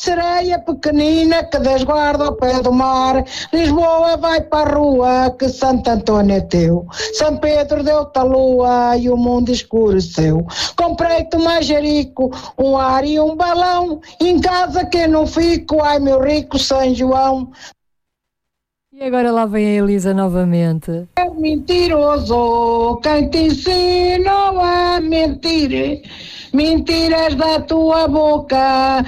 sereia pequenina que desguarda ao pé do mar. Lisboa vai para a rua, que Santo Antônio é teu. São Pedro deu-te a lua e o mundo escureceu. Comprei-te um manjerico, um ar e um balão. Em casa que eu não fico, ai meu rico São João. E agora lá vem a Elisa novamente. É mentiroso quem te ensinou a mentir. Mentiras da tua boca